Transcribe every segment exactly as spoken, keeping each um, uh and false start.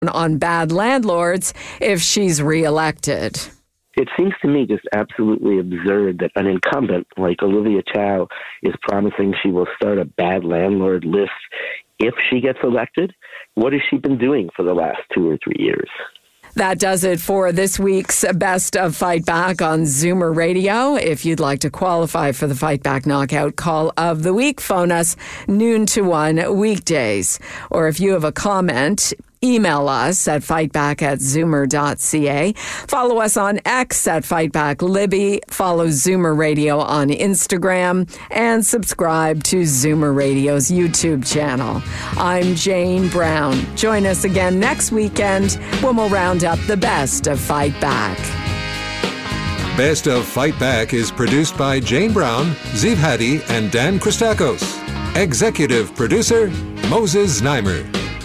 on bad landlords if she's reelected. It seems to me just absolutely absurd that an incumbent like Olivia Chow is promising she will start a bad landlord list if she gets elected. What has she been doing for the last two or three years? That does it for this week's Best of Fight Back on Zoomer Radio. If you'd like to qualify for the Fight Back Knockout Call of the Week, phone us noon to one weekdays. Or if you have a comment, email us at fightback at zoomer dot c a. Follow us on X at FightbackLibby. Follow Zoomer Radio on Instagram. And subscribe to Zoomer Radio's YouTube channel. I'm Jane Brown. Join us again next weekend when we'll round up the best of Fight Back. Best of Fight Back is produced by Jane Brown, Ziv Hadi, and Dan Christakos. Executive producer, Moses Znaimer.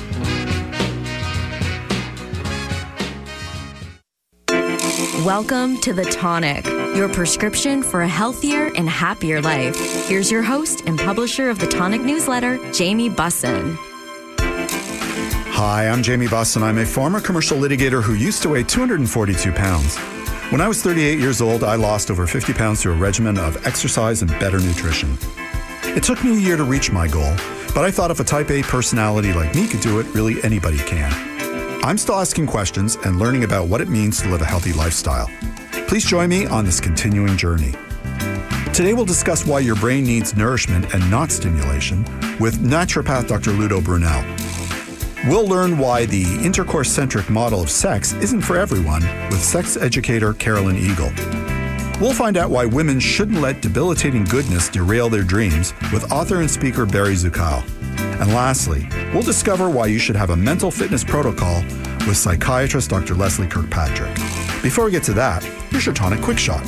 Welcome to The Tonic, your prescription for a healthier and happier life. Here's your host and publisher of The Tonic newsletter, Jamie Bussin. Hi, I'm Jamie Bussin. I'm a former commercial litigator who used to weigh two hundred forty-two pounds. When I was thirty-eight years old, I lost over fifty pounds through a regimen of exercise and better nutrition. It took me a year to reach my goal, but I thought if a type A personality like me could do it, really anybody can. I'm still asking questions and learning about what it means to live a healthy lifestyle. Please join me on this continuing journey. Today we'll discuss why your brain needs nourishment and not stimulation with naturopath Doctor Ludo Brunel. We'll learn why the intercourse-centric model of sex isn't for everyone with sex educator Carolyn Eagle. We'll find out why women shouldn't let debilitating goodness derail their dreams with author and speaker Barry Zukaw. And lastly, we'll discover why you should have a mental fitness protocol with psychiatrist Doctor Leslie Kirkpatrick. Before we get to that, here's your Tonic Quick Shot.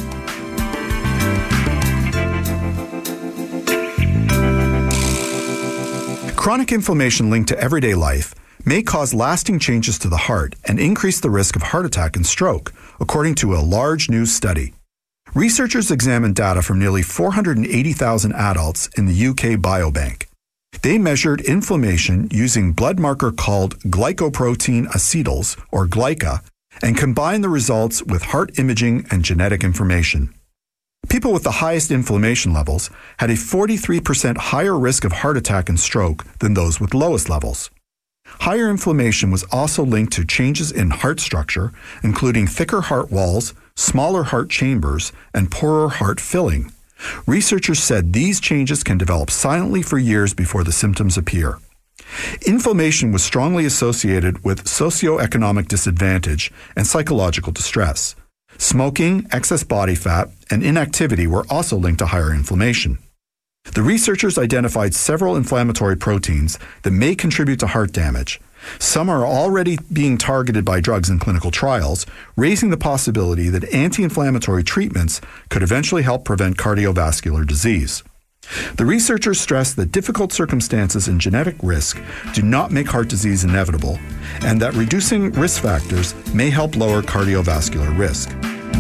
Chronic inflammation linked to everyday life may cause lasting changes to the heart and increase the risk of heart attack and stroke, according to a large new study. Researchers examined data from nearly four hundred eighty thousand adults in the U K Biobank. They measured inflammation using blood marker called glycoprotein acetyls, or GLYCA, and combined the results with heart imaging and genetic information. People with the highest inflammation levels had a forty-three percent higher risk of heart attack and stroke than those with lowest levels. Higher inflammation was also linked to changes in heart structure, including thicker heart walls, smaller heart chambers, and poorer heart filling. Researchers said these changes can develop silently for years before the symptoms appear. Inflammation was strongly associated with socioeconomic disadvantage and psychological distress. Smoking, excess body fat, and inactivity were also linked to higher inflammation. The researchers identified several inflammatory proteins that may contribute to heart damage. Some are already being targeted by drugs in clinical trials, raising the possibility that anti-inflammatory treatments could eventually help prevent cardiovascular disease. The researchers stressed that difficult circumstances and genetic risk do not make heart disease inevitable, and that reducing risk factors may help lower cardiovascular risk.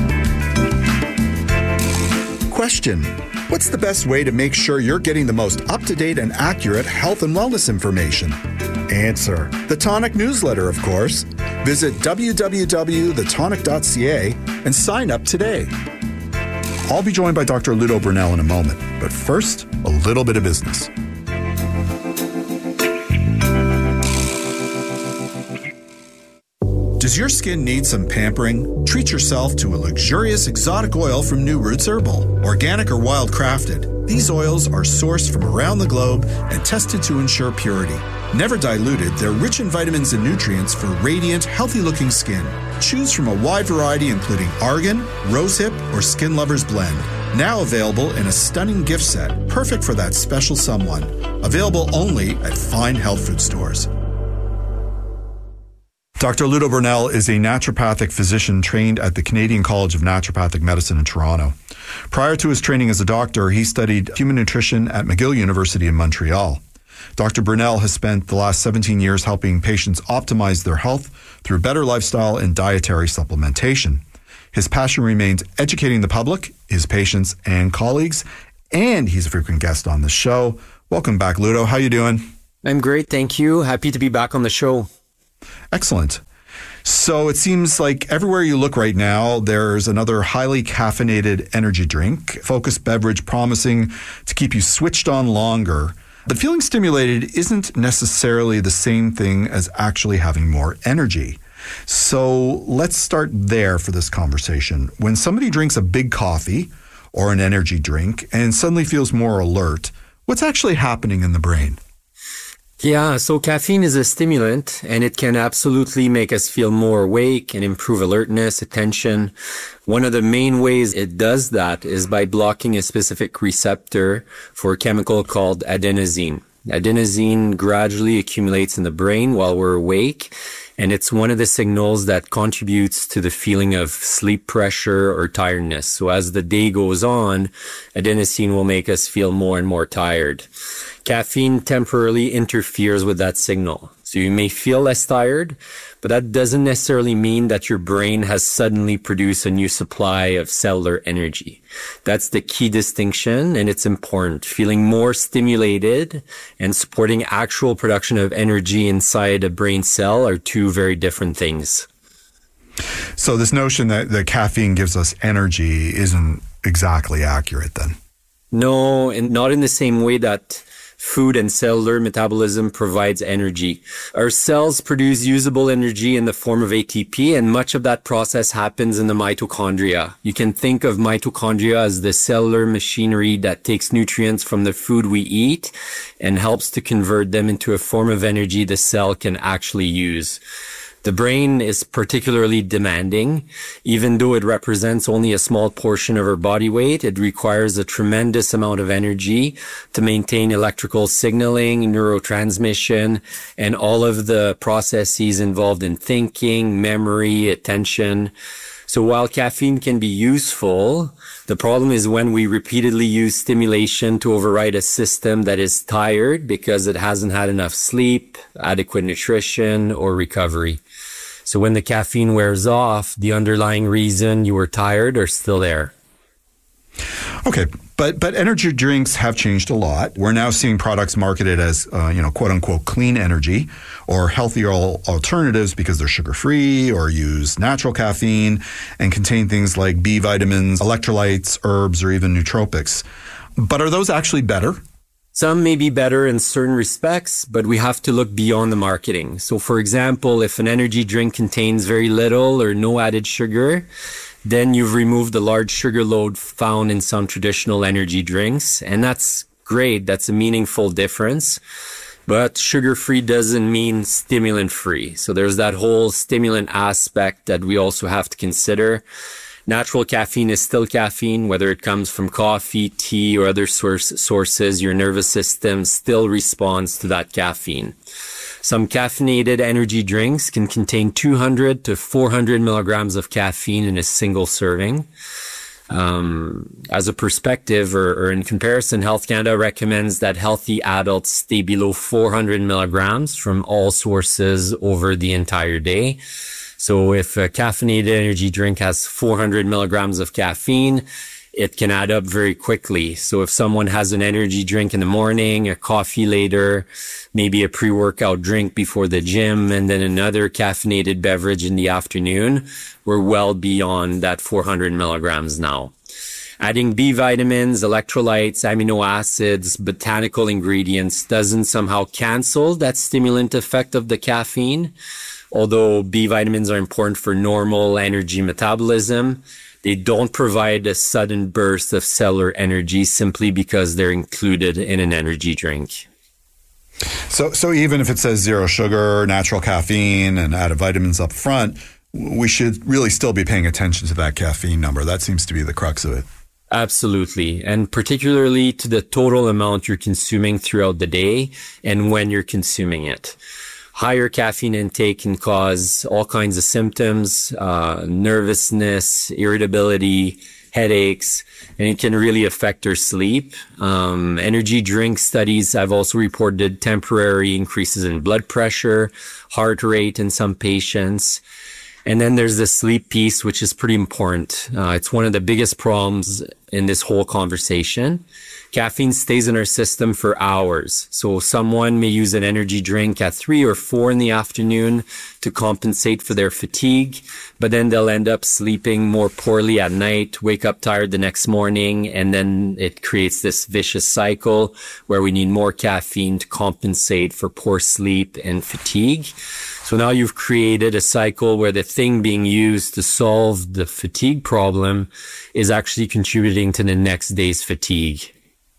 Question: what's the best way to make sure you're getting the most up-to-date and accurate health and wellness information? Answer: The Tonic newsletter, of course. Visit w w w dot the tonic dot c a and sign up today. I'll be joined by Doctor Ludo Brunel in a moment, but first, a little bit of business. Does your skin need some pampering? Treat yourself to a luxurious exotic oil from New Roots Herbal. Organic or wild crafted, these oils are sourced from around the globe and tested to ensure purity. Never diluted, they're rich in vitamins and nutrients for radiant, healthy-looking skin. Choose from a wide variety including argan, rosehip, or Skin Lovers Blend. Now available in a stunning gift set, perfect for that special someone. Available only at fine health food stores. Doctor Ludo Brunel is a naturopathic physician trained at the Canadian College of Naturopathic Medicine in Toronto. Prior to his training as a doctor, he studied human nutrition at McGill University in Montreal. Doctor Brunel has spent the last seventeen years helping patients optimize their health through better lifestyle and dietary supplementation. His passion remains educating the public, his patients, and colleagues, and he's a frequent guest on the show. Welcome back, Ludo. How you doing? I'm great, thank you. Happy to be back on the show. Excellent. So it seems like everywhere you look right now, there's another highly caffeinated energy drink, focused beverage promising to keep you switched on longer. But feeling stimulated isn't necessarily the same thing as actually having more energy. So let's start there for this conversation. When somebody drinks a big coffee or an energy drink and suddenly feels more alert, what's actually happening in the brain? Yeah, so caffeine is a stimulant, and it can absolutely make us feel more awake and improve alertness, attention. One of the main ways it does that is by blocking a specific receptor for a chemical called adenosine. Adenosine gradually accumulates in the brain while we're awake, and it's one of the signals that contributes to the feeling of sleep pressure or tiredness. So as the day goes on, adenosine will make us feel more and more tired. Caffeine temporarily interferes with that signal. So you may feel less tired, but that doesn't necessarily mean that your brain has suddenly produced a new supply of cellular energy. That's the key distinction, and it's important. Feeling more stimulated and supporting actual production of energy inside a brain cell are two very different things. So this notion that the caffeine gives us energy isn't exactly accurate then? No, and not in the same way that food and cellular metabolism provides energy. Our cells produce usable energy in the form of A T P, and much of that process happens in the mitochondria. You can think of mitochondria as the cellular machinery that takes nutrients from the food we eat and helps to convert them into a form of energy the cell can actually use. The brain is particularly demanding. Even though it represents only a small portion of our body weight, it requires a tremendous amount of energy to maintain electrical signaling, neurotransmission, and all of the processes involved in thinking, memory, attention. So while caffeine can be useful, the problem is when we repeatedly use stimulation to override a system that is tired because it hasn't had enough sleep, adequate nutrition, or recovery. So when the caffeine wears off, the underlying reason you were tired are still there. Okay, but but energy drinks have changed a lot. We're now seeing products marketed as, uh, you know, quote unquote, clean energy or healthier alternatives because they're sugar-free or use natural caffeine and contain things like B vitamins, electrolytes, herbs, or even nootropics. But are those actually better? Some may be better in certain respects, but we have to look beyond the marketing. So for example, if an energy drink contains very little or no added sugar, then you've removed the large sugar load found in some traditional energy drinks. And that's great. That's a meaningful difference. But sugar-free doesn't mean stimulant-free. So there's that whole stimulant aspect that we also have to consider. Natural caffeine is still caffeine, whether it comes from coffee, tea, or other source, sources. Your nervous system still responds to that caffeine. Some caffeinated energy drinks can contain two hundred to four hundred milligrams of caffeine in a single serving. Um, as a perspective or, or in comparison, Health Canada recommends that healthy adults stay below four hundred milligrams from all sources over the entire day. So if a caffeinated energy drink has four hundred milligrams of caffeine, it can add up very quickly. So if someone has an energy drink in the morning, a coffee later, maybe a pre-workout drink before the gym, and then another caffeinated beverage in the afternoon, we're well beyond that four hundred milligrams now. Adding B vitamins, electrolytes, amino acids, botanical ingredients doesn't somehow cancel that stimulant effect of the caffeine. Although B vitamins are important for normal energy metabolism, they don't provide a sudden burst of cellular energy simply because they're included in an energy drink. So, so even if it says zero sugar, natural caffeine, and added vitamins up front, we should really still be paying attention to that caffeine number. That seems to be the crux of it. Absolutely. And particularly to the total amount you're consuming throughout the day and when you're consuming it. Higher caffeine intake can cause all kinds of symptoms, uh, nervousness, irritability, headaches, and it can really affect our sleep. Um, energy drink studies have also reported temporary increases in blood pressure, heart rate in some patients. And then there's the sleep piece, which is pretty important. Uh, it's one of the biggest problems in this whole conversation. Caffeine stays in our system for hours. So someone may use an energy drink at three or four in the afternoon to compensate for their fatigue, but then they'll end up sleeping more poorly at night, wake up tired the next morning, and then it creates this vicious cycle where we need more caffeine to compensate for poor sleep and fatigue. So now you've created a cycle where the thing being used to solve the fatigue problem is actually contributing to the next day's fatigue.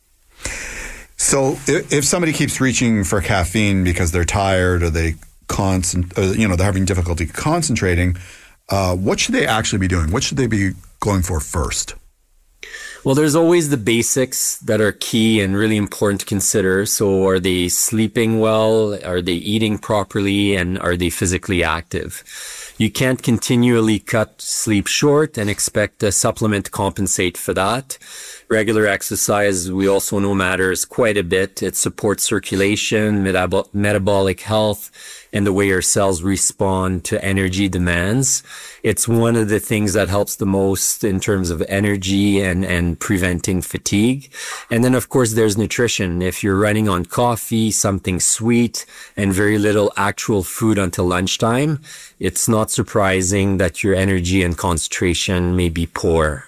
So if, if somebody keeps reaching for caffeine because they're tired or they concent- or, you know, they're having difficulty concentrating, uh, what should they actually be doing? What should they be going for first? Well, there's always the basics that are key and really important to consider. So are they sleeping well? Are they eating properly? And are they physically active? You can't continually cut sleep short and expect a supplement to compensate for that. Regular exercise, we also know, matters quite a bit. It supports circulation, metab- metabolic health, and the way your cells respond to energy demands. It's one of the things that helps the most in terms of energy and, and preventing fatigue. And then, of course, there's nutrition. If you're running on coffee, something sweet, and very little actual food until lunchtime, it's not surprising that your energy and concentration may be poor.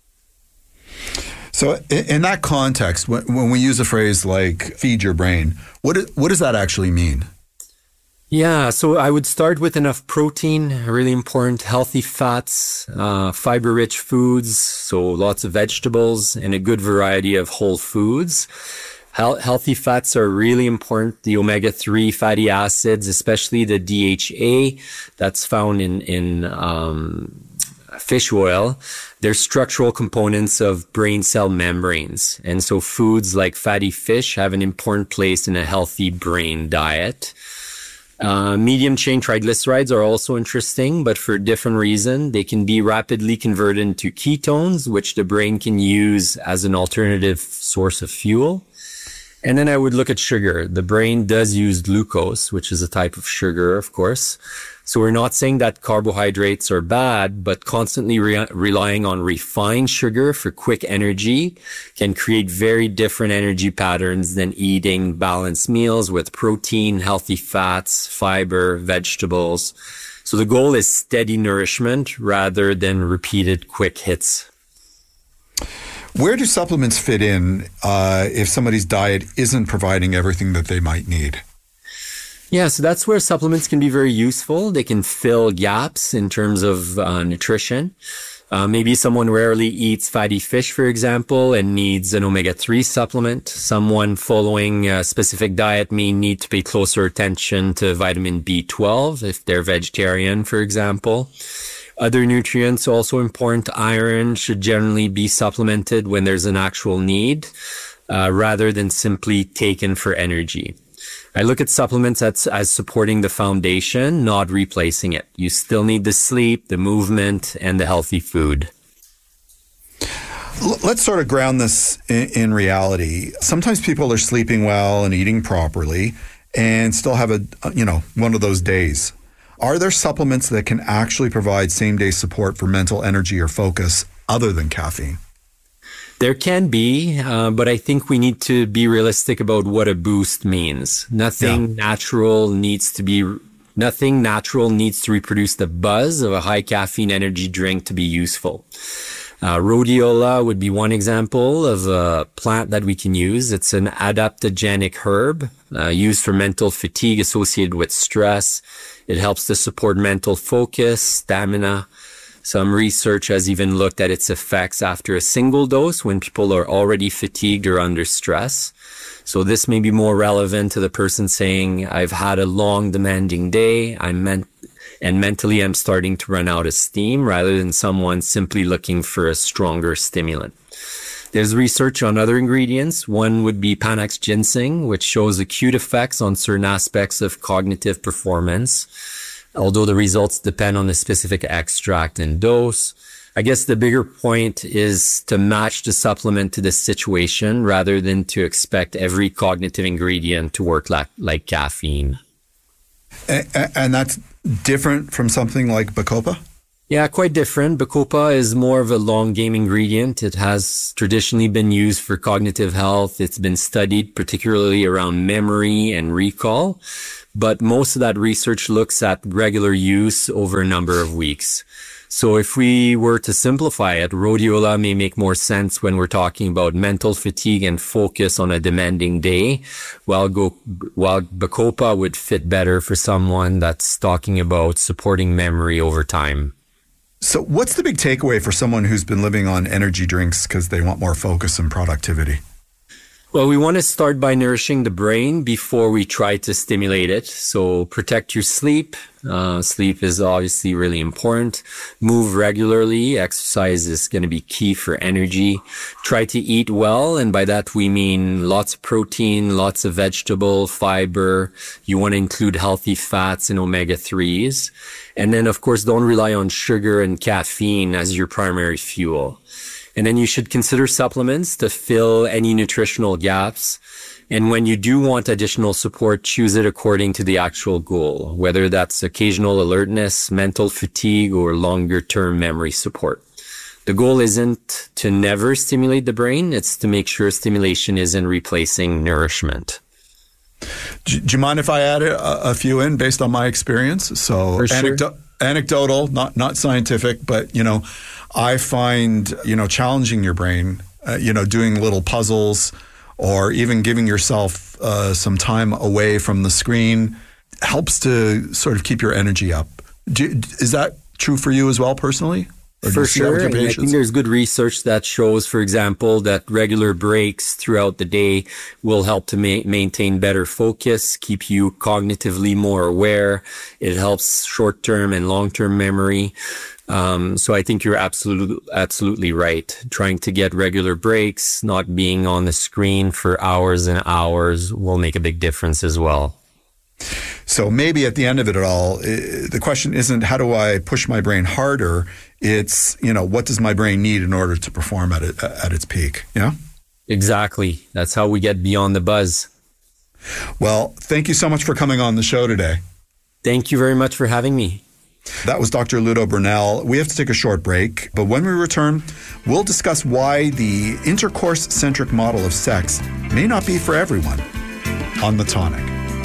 So in that context, when we use a phrase like feed your brain, what what does that actually mean? Yeah, so I would start with enough protein, really important, healthy fats, uh, fiber-rich foods, so lots of vegetables, and a good variety of whole foods. Hel- healthy fats are really important. The omega three fatty acids, especially the D H A, that's found in, in um, fish oil. They're structural components of brain cell membranes. And so foods like fatty fish have an important place in a healthy brain diet. Uh, medium chain triglycerides are also interesting, but for a different reason. They can be rapidly converted into ketones, which the brain can use as an alternative source of fuel. And then I would look at sugar. The brain does use glucose, which is a type of sugar, of course. So we're not saying that carbohydrates are bad, but constantly re- relying on refined sugar for quick energy can create very different energy patterns than eating balanced meals with protein, healthy fats, fiber, vegetables. So the goal is steady nourishment rather than repeated quick hits. Where do supplements fit in uh, if somebody's diet isn't providing everything that they might need? Yeah, so that's where supplements can be very useful. They can fill gaps in terms of uh, nutrition. Uh, maybe someone rarely eats fatty fish, for example, and needs an omega three supplement. Someone following a specific diet may need to pay closer attention to vitamin B twelve if they're vegetarian, for example. Other nutrients also important. Iron should generally be supplemented when there's an actual need, uh, rather than simply taken for energy. I look at supplements as, as supporting the foundation, not replacing it. You still need the sleep, the movement, and the healthy food. Let's sort of ground this in, in reality. Sometimes people are sleeping well and eating properly and still have a, you know, one of those days. Are there supplements that can actually provide same-day support for mental energy or focus other than caffeine? There can be, uh, but I think we need to be realistic about what a boost means. Nothing yeah. natural needs to be, nothing natural needs to reproduce the buzz of a high caffeine energy drink to be useful. Uh, rhodiola would be one example of a plant that we can use. It's an adaptogenic herb uh, used for mental fatigue associated with stress. It helps to support mental focus, stamina. Some research has even looked at its effects after a single dose when people are already fatigued or under stress. So this may be more relevant to the person saying, I've had a long, demanding day. I'm meant, and mentally I'm starting to run out of steam, rather than someone simply looking for a stronger stimulant. There's research on other ingredients. One would be Panax ginseng, which shows acute effects on certain aspects of cognitive performance, although the results depend on the specific extract and dose. I guess the bigger point is to match the supplement to the situation rather than to expect every cognitive ingredient to work like, like caffeine. And, and that's different from something like Bacopa? Yeah, quite different. Bacopa is more of a long game ingredient. It has traditionally been used for cognitive health. It's been studied particularly around memory and recall. But most of that research looks at regular use over a number of weeks. So if we were to simplify it, rhodiola may make more sense when we're talking about mental fatigue and focus on a demanding day, while go, while Bacopa would fit better for someone that's talking about supporting memory over time. So what's the big takeaway for someone who's been living on energy drinks because they want more focus and productivity? Well, we want to start by nourishing the brain before we try to stimulate it. So protect your sleep. Uh, sleep is obviously really important. Move regularly. Exercise is going to be key for energy. Try to eat well. And by that, we mean lots of protein, lots of vegetable, fiber. You want to include healthy fats and omega threes. And then, of course, don't rely on sugar and caffeine as your primary fuel. And then you should consider supplements to fill any nutritional gaps. And when you do want additional support, choose it according to the actual goal, whether that's occasional alertness, mental fatigue, or longer-term memory support. The goal isn't to never stimulate the brain. It's to make sure stimulation isn't replacing nourishment. Do, do you mind if I add a, a few in based on my experience? So For sure. anecdo- anecdotal, not not scientific, but, you know, I find, you know, challenging your brain, uh, you know, doing little puzzles or even giving yourself uh, some time away from the screen helps to sort of keep your energy up. Do, is that true for you as well personally? Or For sure. And I think there's good research that shows, for example, that regular breaks throughout the day will help to ma- maintain better focus, keep you cognitively more aware. It helps short-term and long-term memory. Um, so I think you're absolutely, absolutely right. Trying to get regular breaks, not being on the screen for hours and hours will make a big difference as well. So maybe at the end of it all, the question isn't how do I push my brain harder? It's, you know, what does my brain need in order to perform at it, at its peak? Yeah? Exactly. That's how we get beyond the buzz. Well, thank you so much for coming on the show today. Thank you very much for having me. That was Doctor Ludo Brunel. We have to take a short break, but when we return, we'll discuss why the intercourse-centric model of sex may not be for everyone on The Tonic.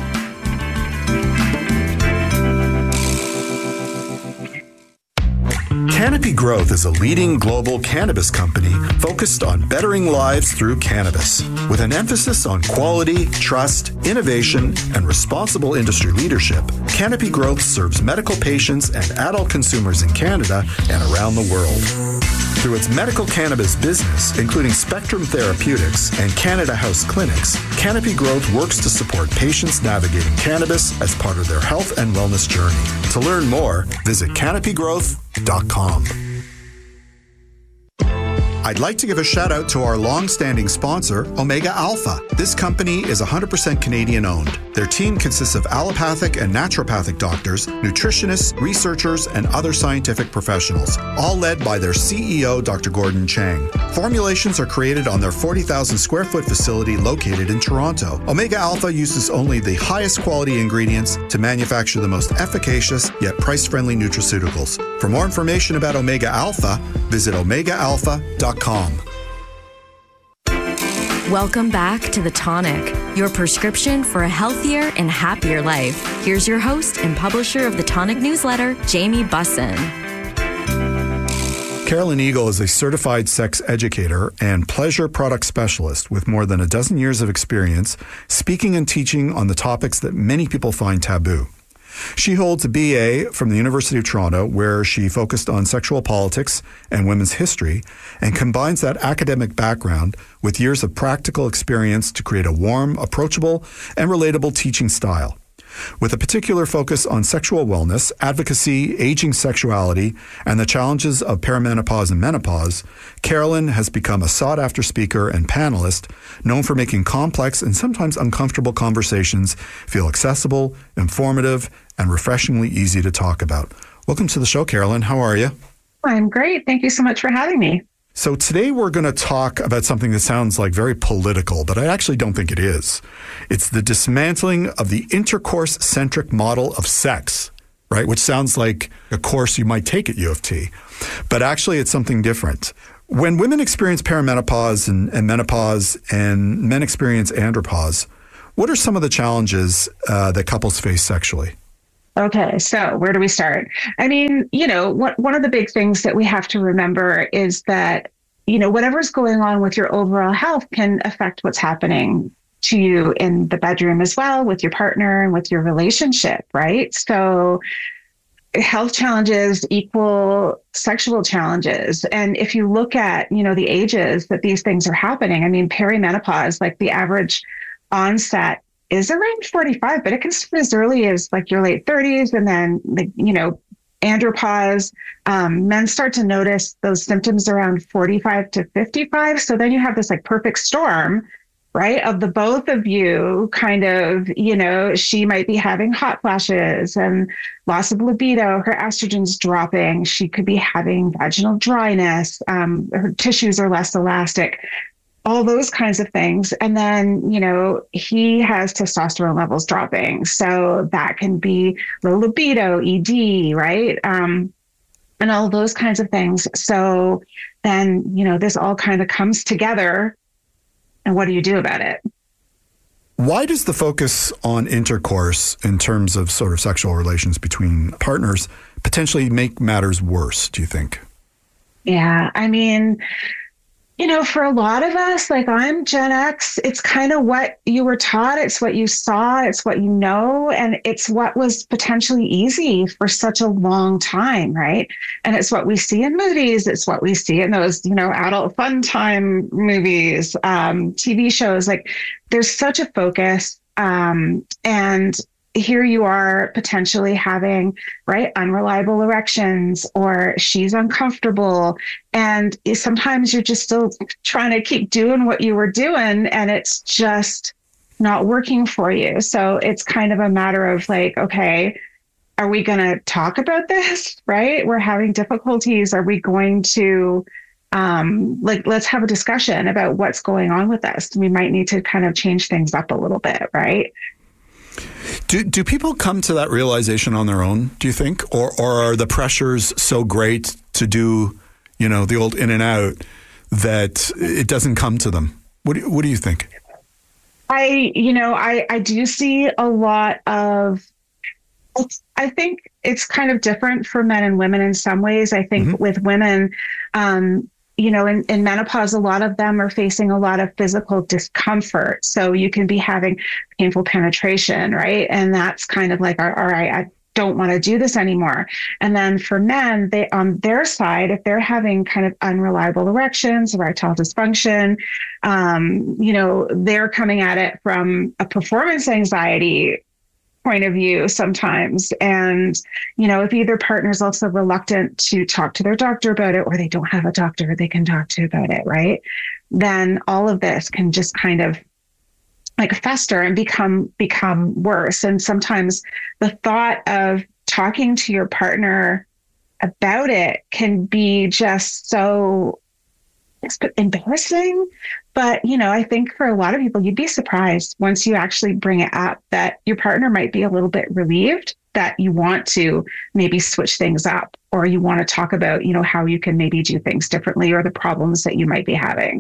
Canopy Growth is a leading global cannabis company focused on bettering lives through cannabis. With an emphasis on quality, trust, innovation, and responsible industry leadership, Canopy Growth serves medical patients and adult consumers in Canada and around the world. Through its medical cannabis business, including Spectrum Therapeutics and Canada House Clinics, Canopy Growth works to support patients navigating cannabis as part of their health and wellness journey. To learn more, visit canopy growth dot com. I'd like to give a shout out to our long-standing sponsor, Omega Alpha. This company is one hundred percent Canadian owned. Their team consists of allopathic and naturopathic doctors, nutritionists, researchers, and other scientific professionals, all led by their C E O, Doctor Gordon Chang. Formulations are created on their forty thousand square foot facility located in Toronto. Omega Alpha uses only the highest quality ingredients to manufacture the most efficacious yet price-friendly nutraceuticals. For more information about Omega Alpha, visit omega alpha dot com. Welcome back to The Tonic, your prescription for a healthier and happier life. Here's your host and publisher of the Tonic newsletter, Jamie Bussin. Carolyn Eagle is a certified sex educator and pleasure product specialist with more than a dozen years of experience speaking and teaching on the topics that many people find taboo. She holds a B A from the University of Toronto, where she focused on sexual politics and women's history, and combines that academic background with years of practical experience to create a warm, approachable, and relatable teaching style. With a particular focus on sexual wellness, advocacy, aging sexuality, and the challenges of perimenopause and menopause, Carolyn has become a sought-after speaker and panelist known for making complex and sometimes uncomfortable conversations feel accessible, informative, and refreshingly easy to talk about. Welcome to the show, Carolyn. How are you? I'm great. Thank you so much for having me. So today we're going to talk about something that sounds like very political, but I actually don't think it is. It's the dismantling of the intercourse-centric model of sex, right? Which sounds like a course you might take at U of T, but actually it's something different. When women experience perimenopause and, and menopause and men experience andropause, what are some of the challenges uh, that couples face sexually? Okay, so where do we start? I mean, you know, what, one of the big things that we have to remember is that, you know, whatever's going on with your overall health can affect what's happening to you in the bedroom as well, with your partner and with your relationship, right? So health challenges equal sexual challenges. And if you look at, you know, the ages that these things are happening, I mean, perimenopause, like the average onset is around forty-five, but it can start as early as like your late thirties. And then, the, you know, andropause, um, men start to notice those symptoms around forty-five to fifty-five. So then you have this like perfect storm, right, of the both of you kind of, you know, she might be having hot flashes and loss of libido, her estrogen's dropping. She could be having vaginal dryness. Um, her tissues are less elastic. All those kinds of things. And then, you know, he has testosterone levels dropping. So that can be low libido, E D, right? Um, and all those kinds of things. So then, you know, this all kind of comes together. And what do you do about it? Why does the focus on intercourse in terms of sort of sexual relations between partners potentially make matters worse, do you think? Yeah, I mean, you know, for a lot of us, like I'm Gen X, it's kind of what you were taught. It's what you saw. It's what you know. And it's what was potentially easy for such a long time, right? And it's what we see in movies. It's what we see in those, you know, adult fun time movies, um, T V shows. Like there's such a focus. Um, and here you are potentially having, right, unreliable erections, or she's uncomfortable. And sometimes you're just still trying to keep doing what you were doing and it's just not working for you. So it's kind of a matter of like, okay, are we going to talk about this, right? We're having difficulties. Are we going to, um, like, let's have a discussion about what's going on with us. We might need to kind of change things up a little bit, right? Do do people come to that realization on their own, do you think? Or or are the pressures so great to do, you know, the old in and out that it doesn't come to them? What do, what do you think? I, you know, I, I do see a lot of, I think it's kind of different for men and women in some ways. I think mm-hmm. with women, um, you know, in, in menopause, a lot of them are facing a lot of physical discomfort. So you can be having painful penetration, right? And that's kind of like, all right, I don't want to do this anymore. And then for men, they on their side, if they're having kind of unreliable erections, erectile dysfunction, um, you know, they're coming at it from a performance anxiety point of view sometimes. And, you know, if either partner is also reluctant to talk to their doctor about it, or they don't have a doctor they can talk to about it, right? Then all of this can just kind of like fester and become, become worse. And sometimes the thought of talking to your partner about it can be just so embarrassing. But, you know, I think for a lot of people, you'd be surprised once you actually bring it up that your partner might be a little bit relieved that you want to maybe switch things up, or you want to talk about, you know, how you can maybe do things differently, or the problems that you might be having.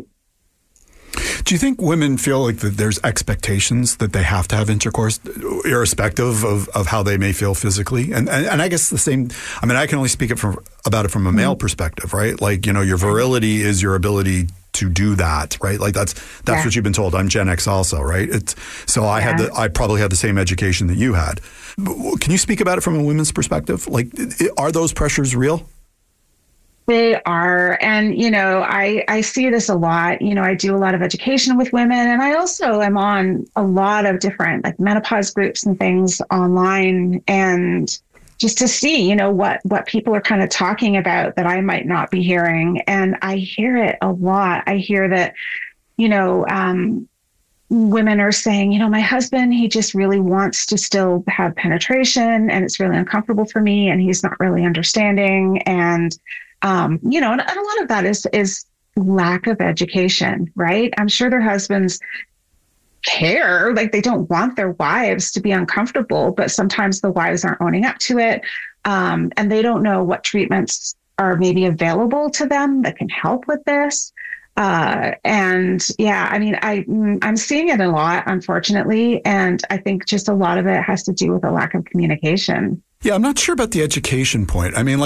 Do you think women feel like that there's expectations that they have to have intercourse, irrespective of, of how they may feel physically? And, and and I guess the same, I mean, I can only speak it from, about it from a male mm-hmm. perspective, right? Like, you know, your virility is your ability to do that, right? Like that's that's yeah. what you've been told. I'm Gen X also, right? It's so I yeah. had the, I probably had the same education that you had. Can you speak about it from a women's perspective? Like, are those pressures real? They are. And, you know, I, I see this a lot. You know, I do a lot of education with women, and I also am on a lot of different like menopause groups and things online, and just to see, you know, what, what people are kind of talking about that I might not be hearing. And I hear it a lot. I hear that, you know, um, women are saying, you know, my husband, he just really wants to still have penetration, and it's really uncomfortable for me, and he's not really understanding. And Um, you know, and, and a lot of that is is lack of education, right? I'm sure their husbands care. Like they don't want their wives to be uncomfortable, but sometimes the wives aren't owning up to it. Um, and they don't know what treatments are maybe available to them that can help with this. Uh, and yeah, I mean, I, I'm seeing it a lot, unfortunately. And I think just a lot of it has to do with a lack of communication. Yeah, I'm not sure about the education point. I mean, like,